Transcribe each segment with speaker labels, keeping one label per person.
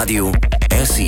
Speaker 1: Radiu SI.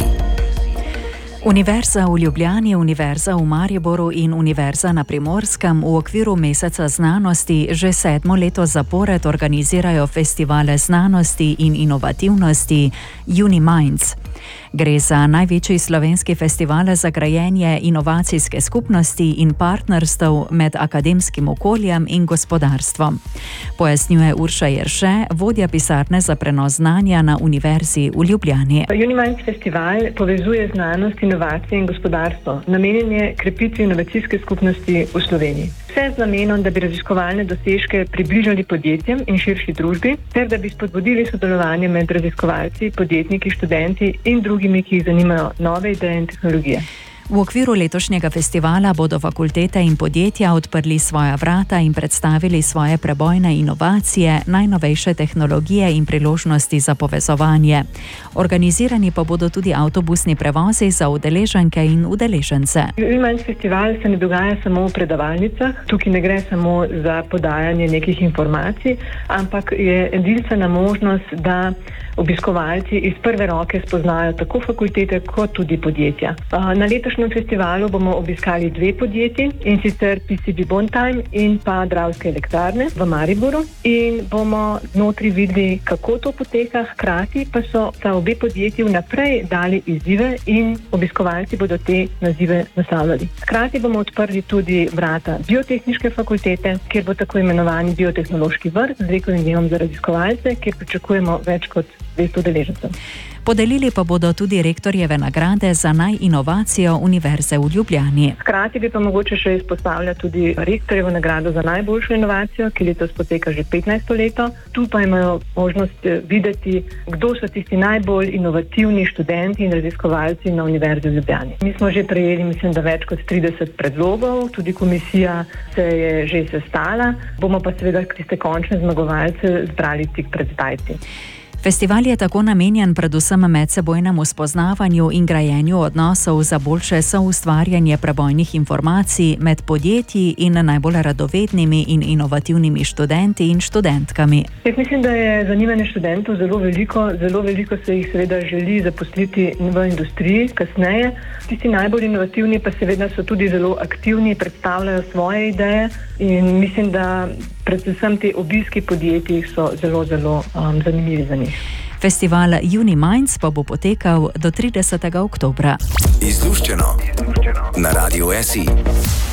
Speaker 2: Univerza v Ljubljani, Univerza v Mariboru in Univerza na Primorskem v okviru Meseca znanosti že 7. leto zapored organizirajo festivale znanosti in inovativnosti UniMinds. Gre za največji slovenski festival za grajenje inovacijske skupnosti in partnerstev med akademskim okoljem in gospodarstvom. Pojasnjuje Urša Jerše, vodja pisarne za prenos znanja na Univerzi v Ljubljani.
Speaker 3: UniMinds festival povezuje znanost, inovacije in gospodarstvo. Namenjen je krepitvi inovacijske skupnosti v Sloveniji. Vse z namenom, da bi raziskovalne dosežke približali podjetjem in širši družbi, ter da bi spodbudili sodelovanje med raziskovalci, podjetniki, študenti in drugimi, ki jih zanimajo nove ideje in tehnologije.
Speaker 2: V okviru letošnjega festivala bodo fakultete in podjetja odprli svoja vrata in predstavili svoje prebojne inovacije, najnovejše tehnologije in priložnosti za povezovanje. Organizirani pa bodo tudi avtobusni prevozi za udeleženke in udeležence.
Speaker 3: UniMinds festival se ne dogaja samo v predavalnicah, tukaj ne gre samo za podajanje nekih informacij, ampak je edinstvena možnost, da obiskovalci iz prve roke spoznajo tako fakultete kot tudi podjetja. Na letošnjem festivalu bomo obiskali 2 podjetji, in sicer PCB Bondtime in pa Dravske elektrarne v Mariboru, in bomo notri videli, kako to poteka, hkrati pa so za obe podjetji vnaprej dali izzive in obiskovalci bodo te nazive naslavljali. Hkrati bomo odprli tudi vrata biotehniške fakultete, kjer bo tako imenovani biotehnološki vrt z rekovim dnevom za raziskovalce, kjer pričakujemo več kot 200 udeležencev.
Speaker 2: Podelili pa bodo tudi rektorjeve nagrade za najinovacijo Univerze v Ljubljani.
Speaker 3: Hkrati bi pa mogoče še izpostavljati tudi rektorjevo nagrado za najboljšo inovacijo, ki letos poteka že 15. leto. Tu pa imajo možnost videti, kdo so tisti najbolj inovativni študenti in raziskovalci na Univerzi v Ljubljani. Mi smo že prejeli, mislim, da več kot 30 predlogov, tudi komisija se je že sestala, bomo pa seveda tiste končne zmagovalce zbrali tik pred zdajci.
Speaker 2: Festival je tako namenjen predvsem medsebojnemu spoznavanju in grajenju odnosov za boljše soustvarjanje prebojnih informacij med podjetji in najbolj radovednimi in inovativnimi študenti in študentkami.
Speaker 3: Jaz mislim, da je zanimanje študentov zelo veliko se jih seveda želi zaposliti v industriji kasneje. Tisti najbolj inovativni pa seveda so tudi zelo aktivni, predstavljajo svoje ideje in mislim, da predvsem te obiski podjetij so zelo zanimivi za njih.
Speaker 2: Festival UniMinds pa bo potekal do 30. oktobra.
Speaker 1: Izluščeno na Radiu SI.